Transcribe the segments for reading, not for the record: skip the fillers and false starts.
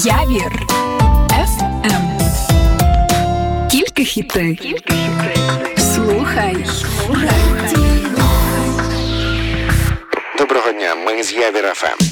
Явір FM. Тільки хіти. Слухай. Доброго дня, ми з Явір FM.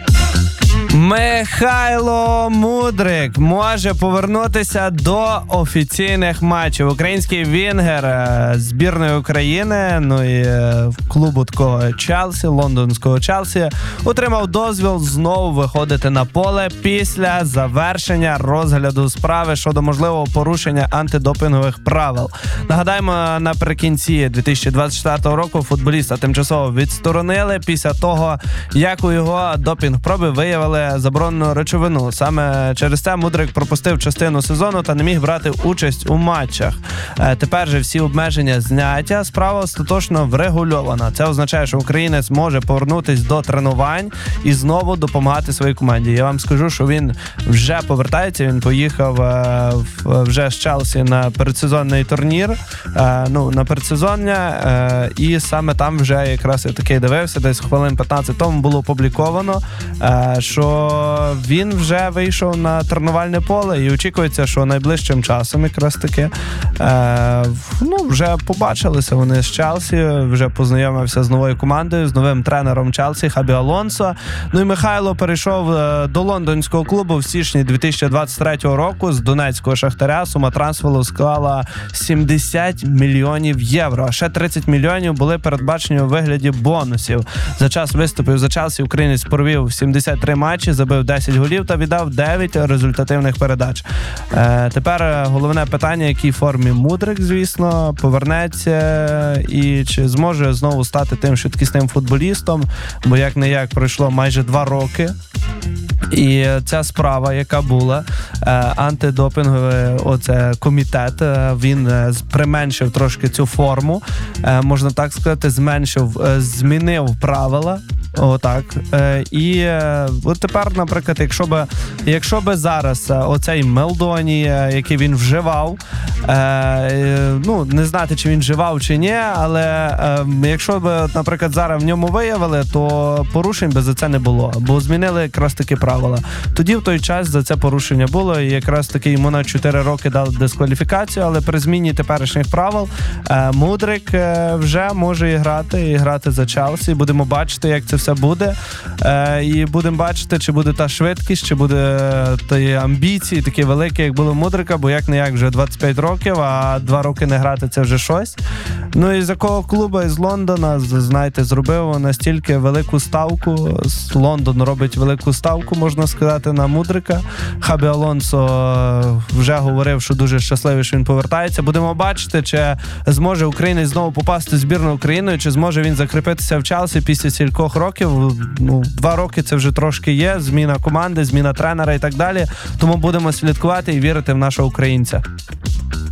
Михайло Мудрик може повернутися до офіційних матчів. Український вінгер збірної України, і клубу такого Челсі, лондонського Челсі, отримав дозвіл знову виходити на поле після завершення розгляду справи щодо можливого порушення антидопінгових правил. Нагадаємо, наприкінці 2024 року футболіста тимчасово відсторонили після того, як у його допінг-проби виявили заборонену речовину. Саме через це Мудрик пропустив частину сезону та не міг брати участь у матчах. Тепер же всі обмеження зняті, справа остаточно врегульована. Це означає, що українець може повернутися до тренувань і знову допомагати своїй команді. Я вам скажу, що він вже повертається, він поїхав вже з Челсі на передсезонний турнір, на передсезоння, і саме там вже якраз я такий дивився, десь хвилин 15 тому було опубліковано, що він вже вийшов на тренувальне поле і очікується, що найближчим часом якраз таки вже побачилися вони з Челсі, вже познайомився з новою командою, з новим тренером Челсі Хабі Алонсо. І Михайло перейшов до лондонського клубу в січні 2023 року з донецького Шахтаря. Сума трансферу склала 70 мільйонів євро. А ще 30 мільйонів були передбачені у вигляді бонусів. За час виступів за Челсі українець провів 73 матчі, забив 10 голів та віддав 9 результативних передач. Тепер головне питання, в якій формі Мудрик, звісно, повернеться і чи зможе знову стати тим швидкісним футболістом, бо як-не-як пройшло майже 2 роки. І ця справа, яка була, антидопінговий комітет, він применшив трошки цю форму, можна так сказати, змінив правила. Отак. І от тепер, наприклад, якщо би зараз оцей Мелдоні, який він вживав, не знати, чи він вживав, чи ні, але якщо б, наприклад, зараз в ньому виявили, то порушень би за це не було, бо змінили якраз таки правила. Тоді в той час за це порушення було, і якраз таки йому на 4 роки дали дискваліфікацію, але при зміні теперішніх правил Мудрик вже може і грати за Челсі. Будемо бачити, як це все буде. І будемо бачити, чи буде та швидкість, чи буде ті амбіції такі великі, як були у Мудрика, бо як-не-як вже 25 років, а 2 роки не грати – це вже щось. І з якого клубу із Лондона, знаєте, зробив настільки велику ставку. Лондон робить велику ставку, можна сказати, на Мудрика. Хабі Алонсо вже говорив, що дуже щасливий, що він повертається. Будемо бачити, чи зможе українець знову попасти в збірну України, чи зможе він закріпитися в Челсі після стількох років. 2 роки це вже трошки є, зміна команди, зміна тренера і так далі. Тому будемо слідкувати і вірити в нашого українця.